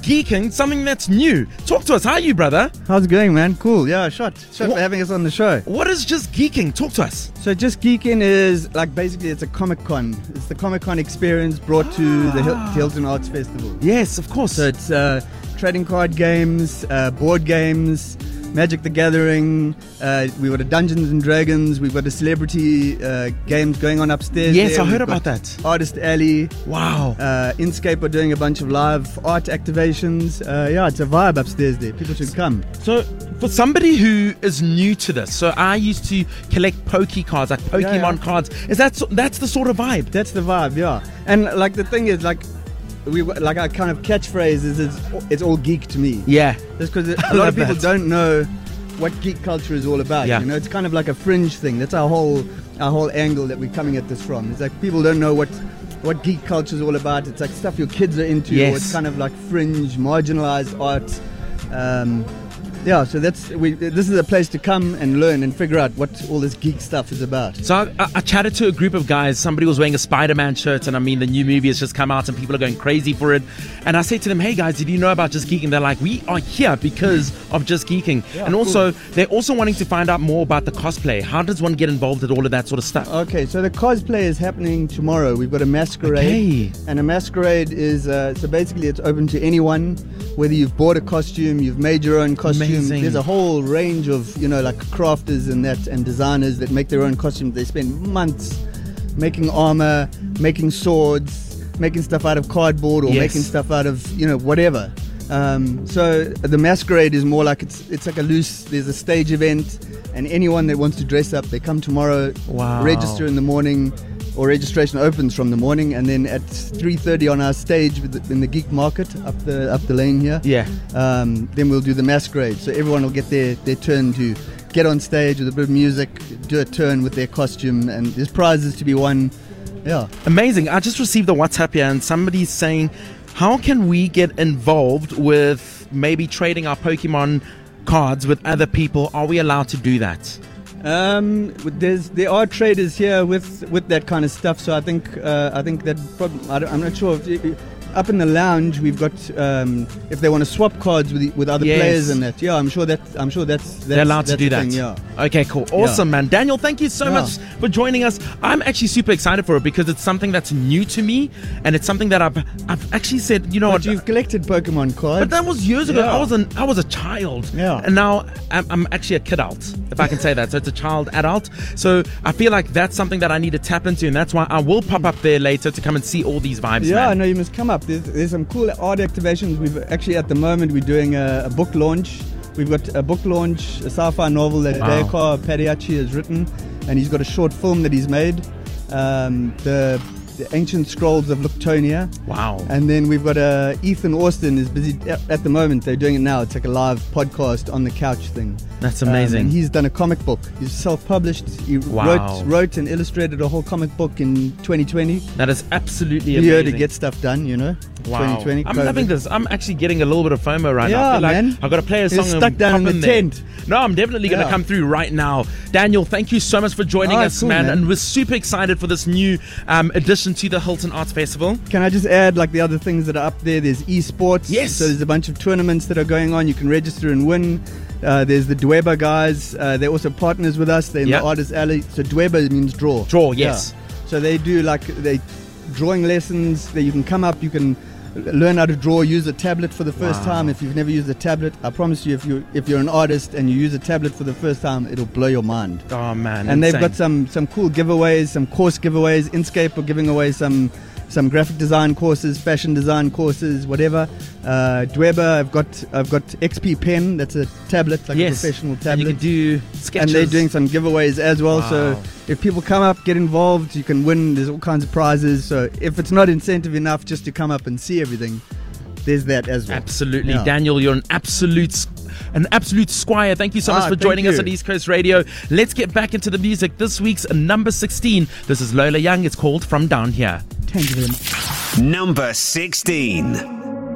geeking, something that's new. Talk to us. How are you, brother? How's it going, man? Cool. Yeah, shot for having us on the show. What is Just Geeking? Talk to us. So Just Geeking is like basically it's a Comic-Con. It's the Comic-Con experience brought to the Hilton Arts Festival. Yes, of course. So it's trading card games, board games, Magic the Gathering. We've got a Dungeons and Dragons. We've got a celebrity games going on upstairs. Yes, there. I heard We've about got that. Artist Alley. Wow. Inkscape are doing a bunch of live art activations. Yeah, it's a vibe upstairs there. People should come. So, for somebody who is new to this, so I used to collect Poke cards, like Pokemon cards. Is that's the sort of vibe? That's the vibe, yeah. And like the thing is, like our kind of catchphrase is it's all geek to me. Yeah. Just because a lot of people don't know what geek culture is all about. Yeah. You know, it's kind of like a fringe thing. That's our whole angle that we're coming at this from. It's like people don't know what geek culture is all about. It's like stuff your kids are into. Yes. Or it's kind of like fringe, marginalized art. Yeah, so this is a place to come and learn and figure out what all this geek stuff is about. So I chatted to a group of guys. Somebody was wearing a Spider-Man shirt, and I mean, the new movie has just come out and people are going crazy for it. And I said to them, hey guys, did you know about Just Geeking? They're like, we are here because of Just Geeking. Yeah, and also, they're also wanting to find out more about the cosplay. How does one get involved with all of that sort of stuff? Okay, so the cosplay is happening tomorrow. We've got a masquerade. Okay. And a masquerade is, so basically it's open to anyone, whether you've bought a costume, you've made your own costume. Amazing. There's a whole range of, like crafters and designers that make their own costumes. They spend months making armor, making swords, making stuff out of cardboard or making stuff out of, whatever. So the masquerade is more like it's like there's a stage event, and anyone that wants to dress up, they come tomorrow, register in the morning, or registration opens from the morning, and then at 3:30 on our stage in the Geek Market up the lane here. Yeah. Then we'll do the masquerade, so everyone will get their turn to get on stage with a bit of music, do a turn with their costume, and there's prizes to be won. Yeah. Amazing. I just received a WhatsApp here, and somebody's saying, how can we get involved with maybe trading our Pokemon cards with other people? Are we allowed to do that? There are traders here with that kind of stuff. So I think that I'm not sure if up in the lounge we've got if they want to swap cards with other players and that. Yeah, I'm sure that's they're allowed to do that. Thing, yeah. Okay, cool, awesome, man. Daniel, thank you so much for joining us. I'm actually super excited for it because it's something that's new to me, and it's something that I've actually said, what, you've collected Pokemon cards, but that was years ago. Yeah. I was a child, yeah, and now I'm actually a kidult, if I can say that. So it's a child adult. So I feel like that's something that I need to tap into, and that's why I will pop up there later to come and see all these vibes. Yeah, man. no, you must come up. There's some cool art activations. We've actually at the moment we're doing a book launch. We've got a book launch, a sci-fi novel that Dekar Padiachi has written, and he's got a short film that he's made, the Ancient Scrolls of Luctonia. Wow. And then we've got Ethan Austin is busy at the moment. They're doing it now. It's like a live podcast on the couch thing. That's amazing. And he's done a comic book. He's self-published. He wrote and illustrated a whole comic book in 2020. That is absolutely amazing. Year to get stuff done, Wow. 2020. I'm COVID. loving this. I'm actually getting a little bit of FOMO right now. I feel like man. I've got to play a song. You're stuck down in the tent. No, I'm definitely going to come through right now. Daniel, thank you so much for joining us, cool, man. And we're super excited for this new addition to the Hilton Arts Festival. Can I just add, like, the other things that are up there? There's esports. Yes. So there's a bunch of tournaments that are going on. You can register and win. There's the Dweba guys. They're also partners with us. They're in the Artist Alley. So Dweba means draw. Draw, yes. Yeah. So they do drawing lessons that you can come up. You can learn how to draw, use a tablet for the first time. If you've never used a tablet, I promise you, if you're an artist and you use a tablet for the first time, it'll blow your mind. Oh man. And they've got some cool giveaways, some course giveaways. Inkscape are giving away some graphic design courses, fashion design courses, whatever. Dweba, I've got XP Pen. That's a tablet, like a professional tablet. And you can do sketches. And they're doing some giveaways as well. So if people come up, get involved, you can win. There's all kinds of prizes. So if it's not incentive enough just to come up and see everything, there's that as well. Absolutely. Daniel, you're an absolute squire. Thank you so much for joining us on East Coast Radio. Let's get back into the music. This week's number 16. This is Lola Young. It's called From Down Here. Thank you very much. Number 16.